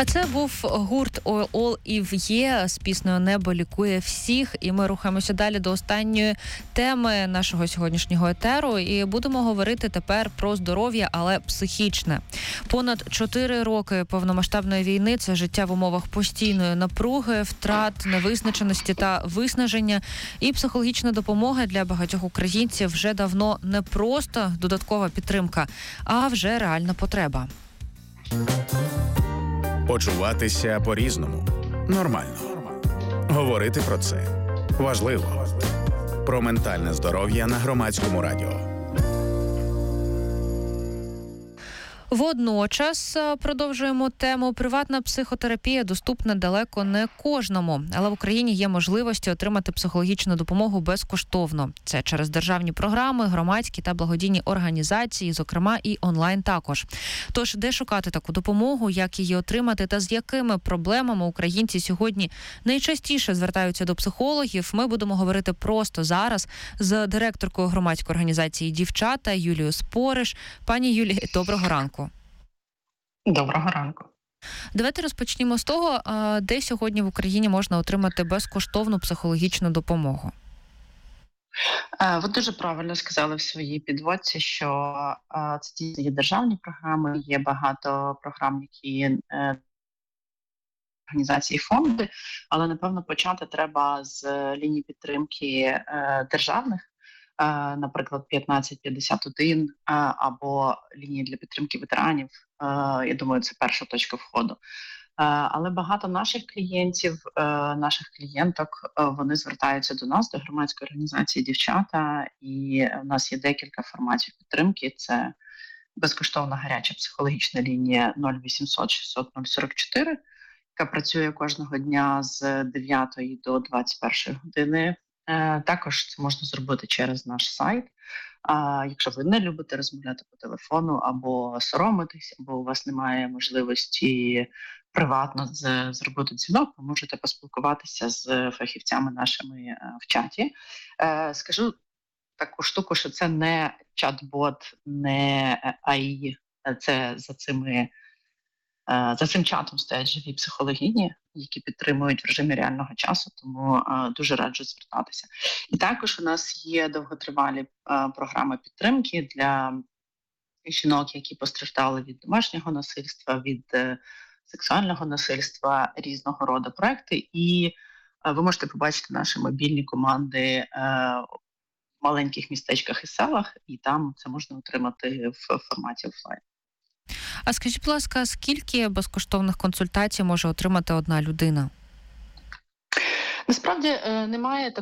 А це був гурт All If Є з піснею «Небо лікує всіх». І ми рухаємося далі до останньої теми нашого сьогоднішнього етеру. І будемо говорити тепер про здоров'я, але психічне. Понад 4 роки повномасштабної війни – це життя в умовах постійної напруги, втрат, невизначеності та виснаження. І психологічна допомога для багатьох українців вже давно не просто додаткова підтримка, а вже реальна потреба. Почуватися по-різному. Нормально. Говорити про це. Важливо. Про ментальне здоров'я на Громадському радіо. Водночас продовжуємо тему. Приватна психотерапія доступна далеко не кожному, але в Україні є можливості отримати психологічну допомогу безкоштовно. Це через державні програми, громадські та благодійні організації, зокрема і онлайн також. Тож, де шукати таку допомогу, як її отримати та з якими проблемами українці сьогодні найчастіше звертаються до психологів, ми будемо говорити просто зараз з директоркою громадської організації «Дівчата» Юлією Спориш. Пані Юлія, доброго ранку. Доброго ранку. Давайте розпочнімо з того, де сьогодні в Україні можна отримати безкоштовну психологічну допомогу. Ви дуже правильно сказали в своїй підводці, що це дійсно є державні програми, є багато програм, які організації, фонди, але, напевно, почати треба з ліній підтримки державних, наприклад, 1551 або лінії для підтримки ветеранів. Я думаю, це перша точка входу. Але багато наших клієнтів, наших клієнток, вони звертаються до нас, до громадської організації «Дівчата», і в нас є декілька форматів підтримки. Це безкоштовна гаряча психологічна лінія 0800 600 044, яка працює кожного дня з 9 до 21 години. Також це можна зробити через наш сайт. Якщо ви не любите розмовляти по телефону або соромитесь, або у вас немає можливості приватно зробити дзвінок, ви можете поспілкуватися з фахівцями нашими в чаті. Скажу таку штуку, що це не чат-бот, не АІ, це за цим чатом стоять живі психологині, які підтримують в режимі реального часу, тому дуже раджу звертатися. І також у нас є довготривалі програми підтримки для жінок, які постраждали від домашнього насильства, від сексуального насильства, різного роду проекти. І ви можете побачити наші мобільні команди в маленьких містечках і селах, і там це можна отримати в форматі офлайн. А скажіть, будь ласка, скільки безкоштовних консультацій може отримати одна людина? Насправді немає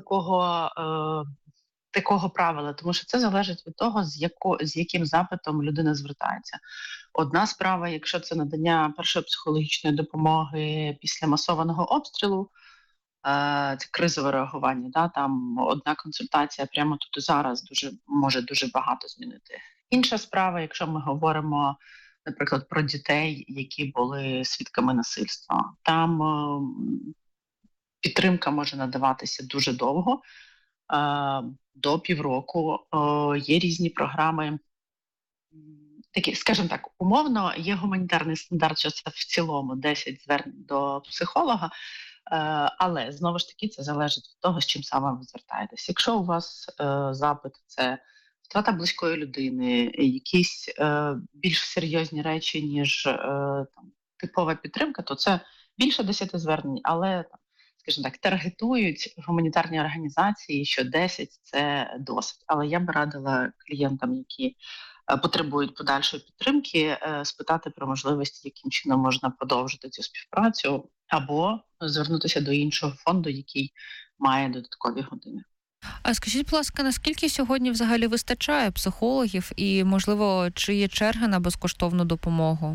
такого правила, тому що це залежить від того, з яким запитом людина звертається. Одна справа, якщо це надання першої психологічної допомоги після масованого обстрілу, це кризове реагування, там одна консультація прямо тут і зараз може дуже багато змінити. Інша справа, якщо ми говоримо, наприклад, про дітей, які були свідками насильства. Там підтримка може надаватися дуже довго, до півроку. Є різні програми, такі, скажімо так, умовно, є гуманітарний стандарт, що це в цілому 10 звернень до психолога, але, знову ж таки, це залежить від того, з чим саме ви звертаєтесь. Якщо у вас запит – це втрата близької людини, якісь більш серйозні речі, ніж типова підтримка, то це більше 10 звернень, але, скажімо так, таргетують гуманітарні організації, що 10 – це досить. Але я б радила клієнтам, які потребують подальшої підтримки, спитати про можливості, яким чином можна продовжити цю співпрацю, або звернутися до іншого фонду, який має додаткові години. А скажіть, будь ласка, наскільки сьогодні взагалі вистачає психологів і, можливо, чи є черги на безкоштовну допомогу?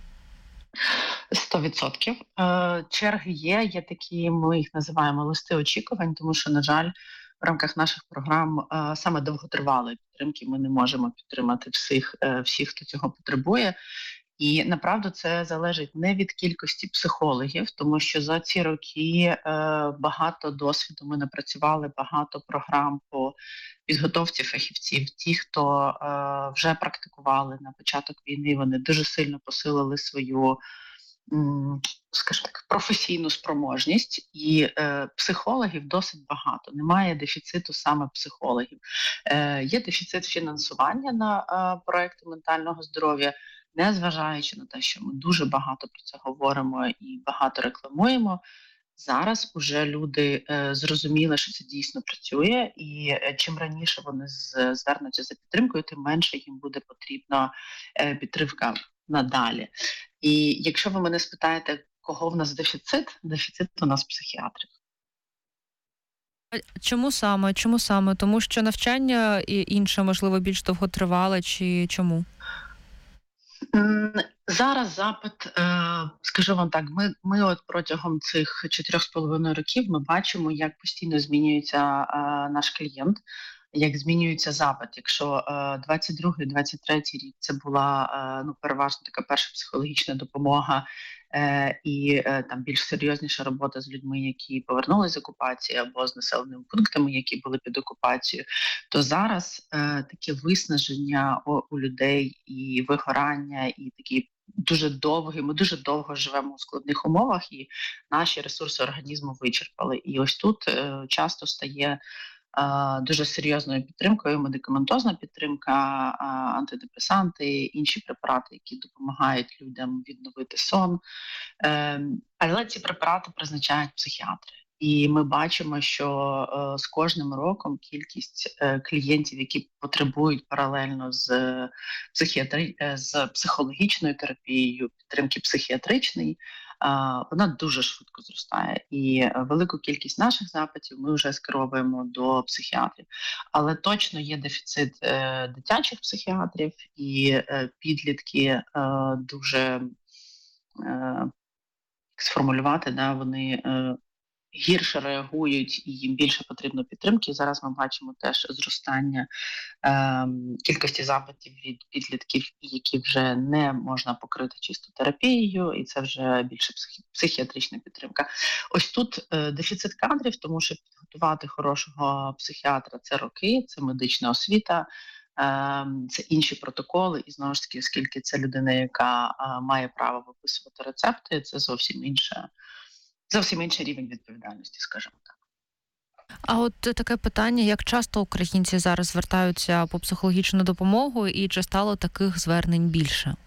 100%. Черги є такі, ми їх називаємо листи очікувань, тому що, на жаль, в рамках наших програм саме довготривалої підтримки ми не можемо підтримати всіх, хто цього потребує. І, направду, це залежить не від кількості психологів, тому що за ці роки багато досвіду ми напрацювали, багато програм по підготовці фахівців. Ті, хто вже практикували на початок війни, вони дуже сильно посилили свою скажімо так, професійну спроможність, і психологів досить багато. Немає дефіциту саме психологів. Є дефіцит фінансування на проекти ментального здоров'я, незважаючи на те, що ми дуже багато про це говоримо і багато рекламуємо. Зараз уже люди зрозуміли, що це дійсно працює, і чим раніше вони звернуться за підтримкою, тим менше їм буде потрібна підтримка надалі. І якщо ви мене спитаєте, кого в нас дефіцит у нас психіатрів. Чому саме? Чому саме? Тому що навчання і інше, можливо, більш довготривале, чи чому? Зараз запит, скажу вам так, ми от протягом цих 4,5 років ми бачимо, як постійно змінюється наш клієнт, як змінюється запит. Якщо 22-23 рік це була переважно така перша психологічна допомога і там більш серйозніша робота з людьми, які повернулися з окупації, або з населеними пунктами, які були під окупацією, то зараз таке виснаження у людей і вигорання, і такі дуже довгі, ми дуже довго живемо у складних умовах, і наші ресурси організму вичерпали. І ось тут часто стає дуже серйозною підтримкою, медикаментозна підтримка, антидепресанти, інші препарати, які допомагають людям відновити сон. Але ці препарати призначають психіатри. І ми бачимо, що з кожним роком кількість клієнтів, які потребують паралельно з психологічною терапією, підтримки психіатричної, вона дуже швидко зростає. І велику кількість наших запитів ми вже скеровуємо до психіатрів. Але точно є дефіцит дитячих психіатрів, і підлітки дуже, як сформулювати, вони гірше реагують і їм більше потрібно підтримки. Зараз ми бачимо теж зростання кількості запитів від підлітків, які вже не можна покрити чисто терапією, і це вже більше психіатрична підтримка. Ось тут дефіцит кадрів, тому що підготувати хорошого психіатра – це роки, це медична освіта, це інші протоколи, і знову ж таки, оскільки це людина, яка має право виписувати рецепти, це зовсім інший рівень відповідальності, скажімо так. А от таке питання, як часто українці зараз звертаються по психологічну допомогу, і чи стало таких звернень більше?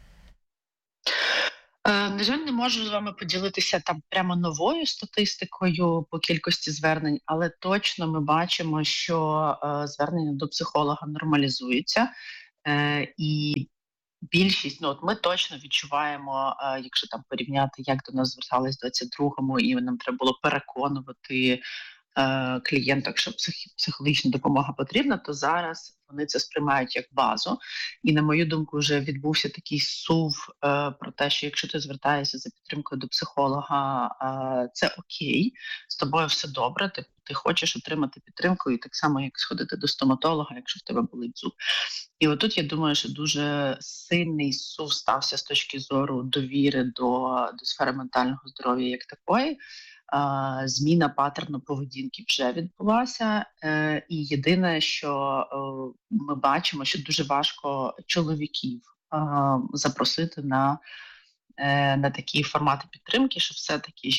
На жаль, не можу з вами поділитися там прямо новою статистикою по кількості звернень, але точно ми бачимо, що звернення до психолога нормалізуються, і більшість, ми точно відчуваємо, якщо там порівняти, як до нас звертались в 22-му, і нам треба було переконувати клієнток, що психологічна допомога потрібна, то зараз вони це сприймають як базу. І, на мою думку, вже відбувся такий сув про те, що якщо ти звертаєшся за підтримкою до психолога, це окей, з тобою все добре, ти хочеш отримати підтримку, і так само, як сходити до стоматолога, якщо в тебе болить зуб. І отут, я думаю, що дуже сильний сув стався з точки зору довіри до сфери ментального здоров'я як такої. Зміна паттерну поведінки вже відбулася, і єдине, що ми бачимо, що дуже важко чоловіків запросити на такі формати підтримки, що все-таки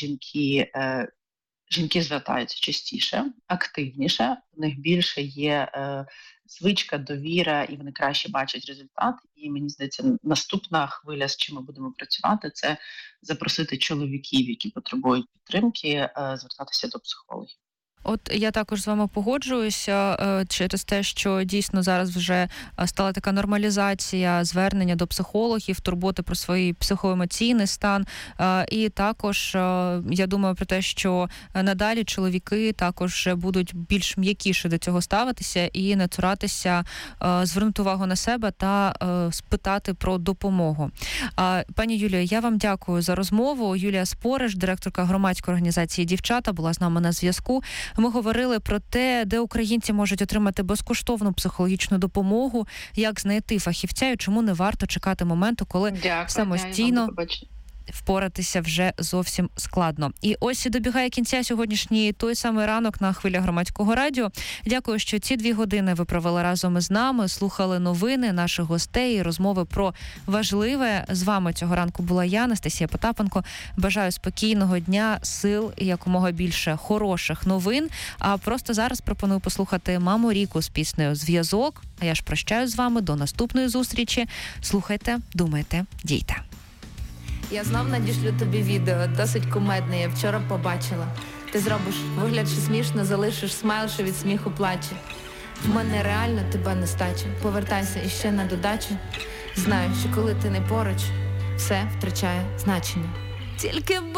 жінки звертаються частіше, активніше, у них більше є звичка, довіра, і вони краще бачать результат. І мені здається, наступна хвиля, з чим ми будемо працювати, це запросити чоловіків, які потребують підтримки, звертатися до психологів. От я також з вами погоджуюся через те, що дійсно зараз вже стала така нормалізація звернення до психологів, турботи про свій психоемоційний стан. І також я думаю про те, що надалі чоловіки також будуть більш м'якіше до цього ставитися і не цуратися звернути увагу на себе та спитати про допомогу. Пані Юлія, я вам дякую за розмову. Юлія Спориш, директорка громадської організації «Дівчата», була з нами на зв'язку. Ми говорили про те, де українці можуть отримати безкоштовну психологічну допомогу, як знайти фахівця і чому не варто чекати моменту, коли самостійно впоратися вже зовсім складно. І ось і добігає кінця сьогоднішній той самий ранок на хвилях Громадського радіо. Дякую, що ці 2 години ви провели разом із нами, слухали новини, наших гостей, розмови про важливе. З вами цього ранку була я, Анастасія Потапенко. Бажаю спокійного дня, сил і якомога більше хороших новин. А просто зараз пропоную послухати маму Ріку з піснею «Зв'язок». А я ж прощаюсь з вами до наступної зустрічі. Слухайте, думайте, дійте. Я знов надішлю тобі відео, досить кумедне, я вчора побачила. Ти зробиш вигляд, що смішно, залишиш смайл, що від сміху плаче. В мене реально тебе нестача, повертайся іще на додачу. Знаю, що коли ти не поруч, все втрачає значення. Тільки